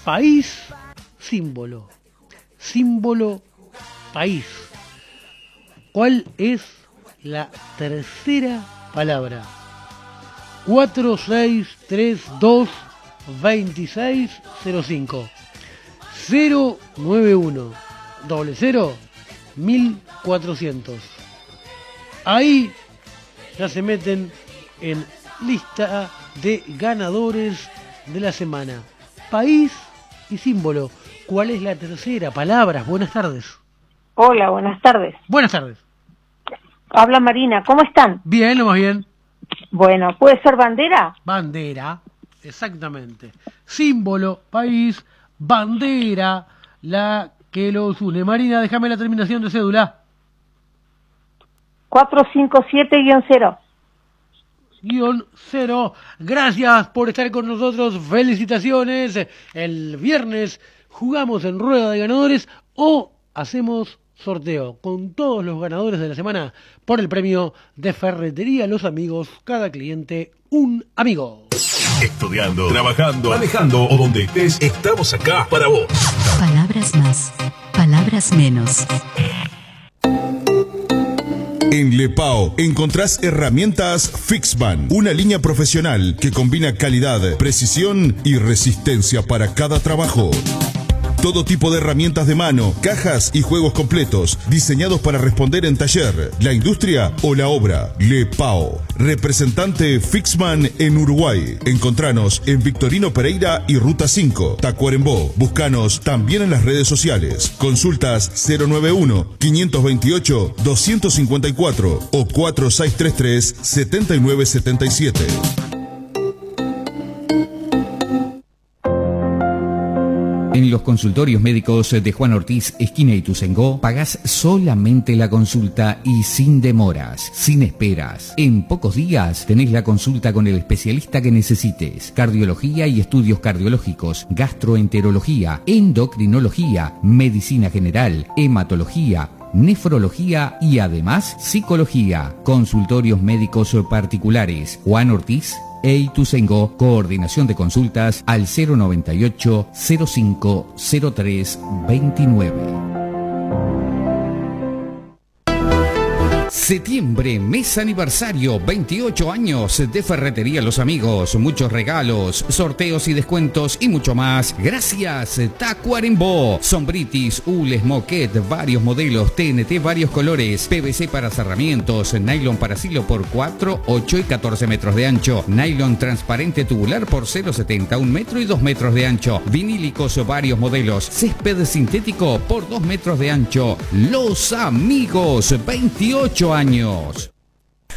país, símbolo. Símbolo, país. ¿Cuál es la tercera palabra? 4632-2605 091 00 1400. Ahí ya se meten en lista de ganadores de la semana. País y símbolo. ¿Cuál es la tercera palabra? Buenas tardes. Hola, buenas tardes. Buenas tardes. Habla Marina, ¿cómo están? Bien, lo más bien. Bueno, ¿puede ser bandera? Bandera, exactamente. Símbolo, país, bandera, la que los une. Marina, déjame la terminación de cédula. 457-0. -0. Gracias por estar con nosotros. Felicitaciones. El viernes jugamos en rueda de ganadores o hacemos sorteo con todos los ganadores de la semana por el premio de Ferretería Los Amigos. Cada cliente un amigo. Estudiando, trabajando, manejando o donde estés, estamos acá para vos. Palabras más, palabras menos. En Lepao encontrás herramientas Fixman, una línea profesional que combina calidad, precisión y resistencia para cada trabajo. Todo tipo de herramientas de mano, cajas y juegos completos, diseñados para responder en taller, la industria o la obra. Lepao, representante Fixman en Uruguay. Encontranos en Victorino Pereira y Ruta 5, Tacuarembó. Búscanos también en las redes sociales. Consultas 091-528-254 o 4633-7977. En los consultorios médicos de Juan Ortiz, esquina Ituzaingó, pagás solamente la consulta y sin demoras, sin esperas. En pocos días tenés la consulta con el especialista que necesites. Cardiología y estudios cardiológicos, gastroenterología, endocrinología, medicina general, hematología, nefrología y además psicología. Consultorios médicos particulares. Juan Ortiz e Ituzaingó, coordinación de consultas al 098 05 03 29. Septiembre, mes aniversario, 28 años de Ferretería Los Amigos, muchos regalos, sorteos y descuentos y mucho más. Gracias, Tacuarembó. Sombritis, hules, moquet, varios modelos, TNT, varios colores, PVC para cerramientos, nylon para silo por 4, 8 y 14 metros de ancho, nylon transparente tubular por 0,70, 1 metro y 2 metros de ancho, vinílicos, varios modelos, césped sintético por 2 metros de ancho. Los Amigos, 28 años.